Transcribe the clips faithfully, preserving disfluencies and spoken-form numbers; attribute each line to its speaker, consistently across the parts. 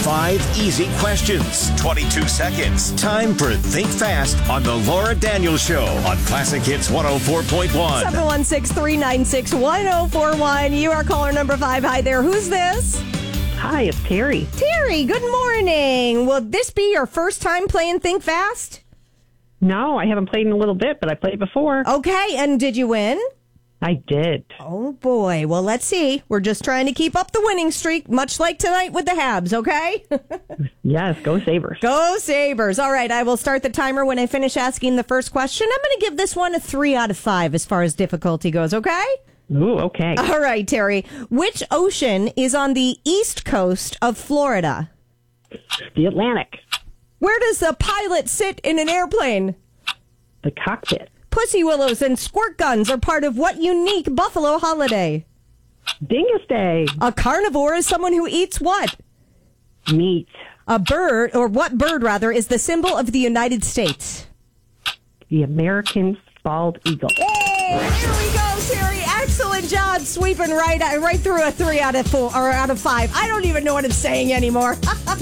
Speaker 1: Five easy questions. twenty-two seconds. Time for Think Fast on The Laura Daniels Show on Classic Hits one oh four point one.
Speaker 2: seven one six, three nine six, one oh four one. You are caller number five. Hi there. Who's this?
Speaker 3: Hi, it's Terry.
Speaker 2: Terry, good morning. Will this be your first time playing Think Fast?
Speaker 3: No, I haven't played in a little bit, but I played before.
Speaker 2: Okay, and did you win?
Speaker 3: I did.
Speaker 2: Oh, boy. Well, let's see. We're just trying to keep up the winning streak, much like tonight with the Habs, okay?
Speaker 3: Yes, go Sabres.
Speaker 2: Go Sabres. All right, I will start the timer when I finish asking the first question. I'm going to give this one a three out of five as far as difficulty goes, okay?
Speaker 3: Ooh, okay.
Speaker 2: All right, Terry. Which ocean is on the east coast of Florida?
Speaker 3: The Atlantic.
Speaker 2: Where does the pilot sit in an airplane?
Speaker 3: The cockpit.
Speaker 2: Pussy willows and squirt guns are part of what unique buffalo holiday?
Speaker 3: Dingus Day.
Speaker 2: A carnivore is someone who eats what?
Speaker 3: Meat.
Speaker 2: A bird, or what bird rather, is the symbol of the United States?
Speaker 3: The American bald eagle.
Speaker 2: Hey, here we go, Terry. Excellent job sweeping right right through a three out of four or out of five. I don't even know what it's saying anymore.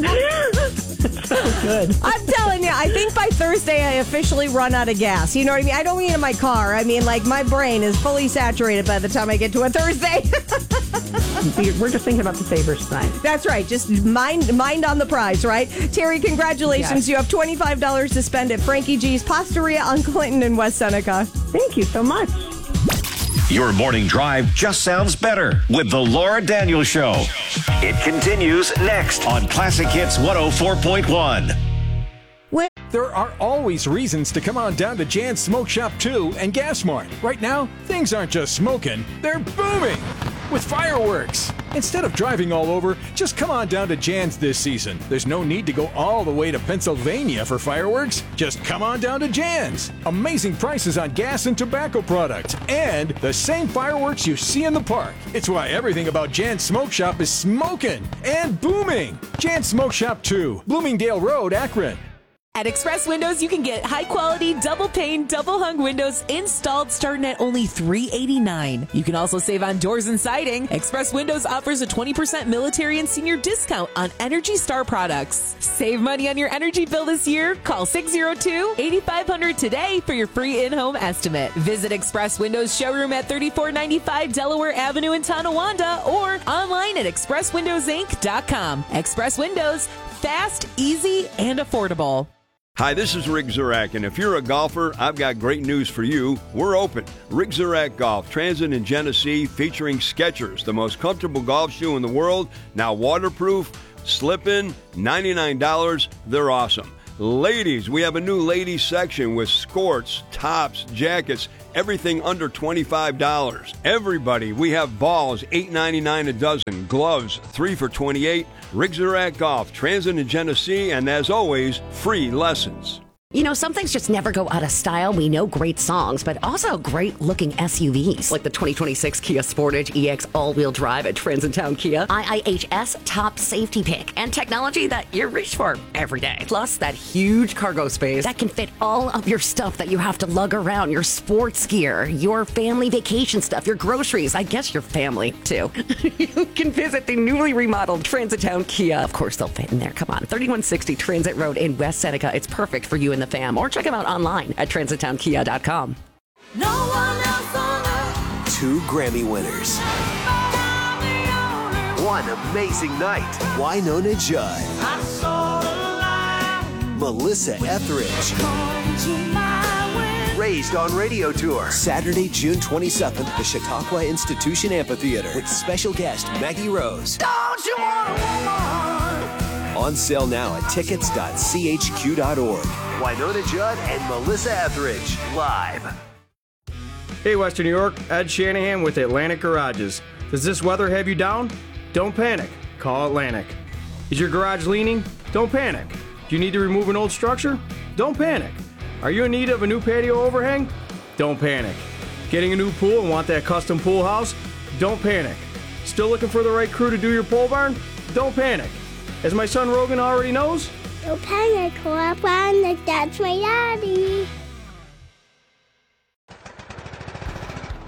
Speaker 3: So good.
Speaker 2: I'm telling you, I think by Thursday I officially run out of gas. You know what I mean? I don't mean in my car. I mean, like, my brain is fully saturated by the time I get to a Thursday.
Speaker 3: We're just thinking about the Sabres tonight.
Speaker 2: That's right. Just mind mind on the prize, right? Terry, congratulations.
Speaker 3: Yes.
Speaker 2: You have twenty-five dollars to spend at Frankie G's Pastaria on Clinton in West Seneca.
Speaker 3: Thank you so much.
Speaker 1: Your morning drive just sounds better with The Laura Daniels Show. It continues next on Classic Hits one oh four point one.
Speaker 4: There are always reasons to come on down to Jan's Smoke Shop two and Gas Mart. Right now, things aren't just smoking, they're booming with fireworks. Instead of driving all over, just come on down to Jan's this season. There's no need to go all the way to Pennsylvania for fireworks. Just come on down to Jan's. Amazing prices on gas and tobacco products, and the same fireworks you see in the park. It's why everything about Jan's Smoke Shop is smoking and booming. Jan's Smoke Shop two, Bloomingdale Road, Akron.
Speaker 5: At Express Windows, you can get high-quality, double-pane, double-hung windows installed starting at only three hundred eighty-nine dollars. You can also save on doors and siding. Express Windows offers a twenty percent military and senior discount on Energy Star products. Save money on your energy bill this year. Call six oh two, eight five hundred today for your free in-home estimate. Visit Express Windows showroom at thirty-four ninety-five Delaware Avenue in Tonawanda or online at express windows inc dot com. Express Windows, fast, easy, and affordable.
Speaker 6: Hi, this is Rick Zurak, and if you're a golfer, I've got great news for you. We're open. Rick Zurak Golf, Transit in Genesee, featuring Skechers, the most comfortable golf shoe in the world, now waterproof, slip-in, ninety-nine dollars. They're awesome. Ladies, we have a new ladies section with skirts, tops, jackets, everything under twenty-five dollars. Everybody, we have balls, eight ninety-nine a dozen, gloves, three for twenty-eight dollars. Rick Zurak Golf, Transit in Genesee, and as always, free lessons.
Speaker 7: You know, some things just never go out of style. We know great songs, but also great-looking S U Vs, like the twenty twenty-six Kia Sportage E X all-wheel drive at Transitown Kia. I I H S top safety pick and technology that you reach for every day. Plus, that huge cargo space that can fit all of your stuff that you have to lug around, your sports gear, your family vacation stuff, your groceries, I guess your family, too. You can visit the newly remodeled Transitown Kia. Of course, they'll fit in there. Come on. thirty-one sixty Transit Road in West Seneca. It's perfect for you and the fam, or check them out online at transit town kia dot com.
Speaker 8: No one else on earth.
Speaker 9: Two Grammy winners. One amazing night. Wynonna Judd.
Speaker 8: I saw the light.
Speaker 9: Melissa Etheridge.
Speaker 8: Come to my way.
Speaker 9: Raised on Radio Tour. Saturday, June twenty-seventh, the Chautauqua Institution Amphitheater with special guest Maggie Rose.
Speaker 8: Don't you want a woman?
Speaker 9: On sale now at tickets dot c h q dot org. Wynonna Judd and Melissa Etheridge, live.
Speaker 10: Hey, Western New York, Ed Shanahan with Atlantic Garages. Does this weather have you down? Don't panic. Call Atlantic. Is your garage leaning? Don't panic. Do you need to remove an old structure? Don't panic. Are you in need of a new patio overhang? Don't panic. Getting a new pool and want that custom pool house? Don't panic. Still looking for the right crew to do your pole barn? Don't panic. As my son Rogan already knows,
Speaker 11: don't panic, call Atlantic, that's my daddy.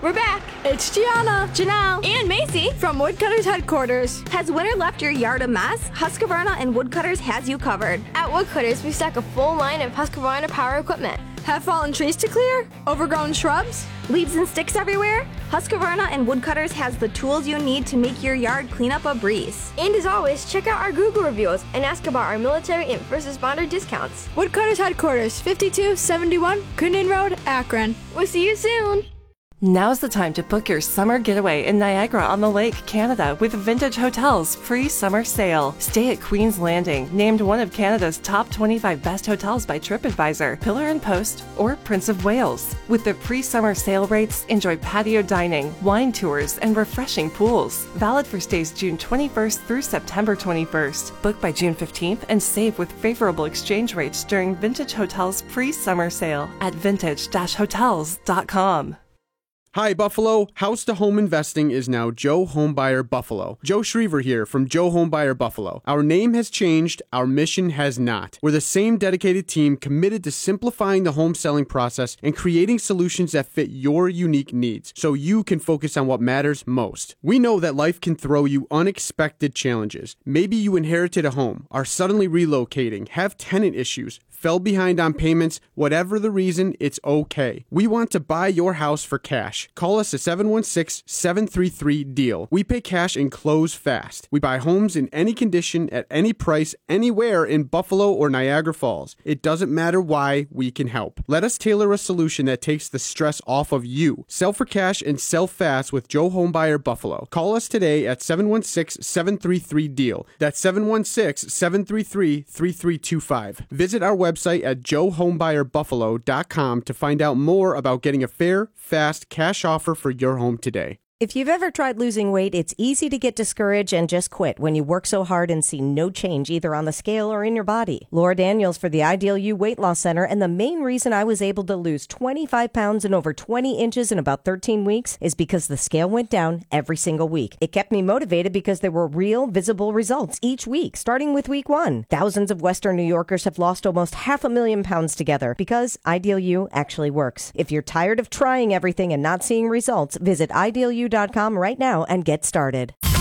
Speaker 12: We're back. It's Gianna, Janelle, and Macy from Woodcutters headquarters. Has winter left your yard a mess? Husqvarna and Woodcutters has you covered.
Speaker 13: At Woodcutters, we stock a full line of Husqvarna power equipment.
Speaker 12: Have fallen trees to clear? Overgrown shrubs?
Speaker 13: Leaves and sticks everywhere? Husqvarna and Woodcutters has the tools you need to make your yard clean up a breeze.
Speaker 14: And as always, check out our Google reviews and ask about our military and first responder discounts.
Speaker 12: Woodcutters headquarters, fifty-two seventy-one Coonan Road, Akron.
Speaker 14: We'll see you soon.
Speaker 15: Now's the time to book your summer getaway in Niagara-on-the-Lake, Canada with Vintage Hotels free summer sale. Stay at Queen's Landing, named one of Canada's top twenty-five best hotels by TripAdvisor, Pillar and Post, or Prince of Wales. With the pre-summer sale rates, enjoy patio dining, wine tours, and refreshing pools. Valid for stays June twenty-first through September twenty-first. Book by June fifteenth and save with favorable exchange rates during Vintage Hotels pre-summer sale at vintage dash hotels dot com.
Speaker 16: Hi, Buffalo. House to home investing is now Joe Homebuyer Buffalo. Joe Schriever here from Joe Homebuyer Buffalo. Our name has changed. Our mission has not. We're the same dedicated team committed to simplifying the home selling process and creating solutions that fit your unique needs so you can focus on what matters most. We know that life can throw you unexpected challenges. Maybe you inherited a home, are suddenly relocating, have tenant issues, fell behind on payments. Whatever the reason, it's okay. We want to buy your house for cash. Call us at seven one six, seven three three, deal. We pay cash and close fast. We buy homes in any condition, at any price, anywhere in Buffalo or Niagara Falls. It doesn't matter why, we can help. Let us tailor a solution that takes the stress off of you. Sell for cash and sell fast with Joe Homebuyer Buffalo. Call us today at seven one six, seven three three, deal. That's seven one six, seven three three, three three two five. Visit our website at joe homebuyer buffalo dot com to find out more about getting a fair, fast cash offer for your home today.
Speaker 2: If you've ever tried losing weight, it's easy to get discouraged and just quit when you work so hard and see no change either on the scale or in your body. Laura Daniels for the Ideal You Weight Loss Center, and the main reason I was able to lose twenty-five pounds and over twenty inches in about thirteen weeks is because the scale went down every single week. It kept me motivated because there were real, visible results each week, starting with week one. Thousands of Western New Yorkers have lost almost half a million pounds together because Ideal You actually works. If you're tired of trying everything and not seeing results, visit ideal you dot com right now and get started.